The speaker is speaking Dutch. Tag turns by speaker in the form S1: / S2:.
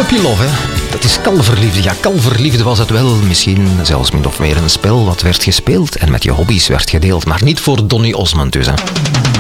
S1: Puppy Love, hè. Dat is kalverliefde. Ja, kalverliefde was het wel. Misschien zelfs min of meer een spel wat werd gespeeld en met je hobby's werd gedeeld. Maar niet voor Donny Osmond dus, hè.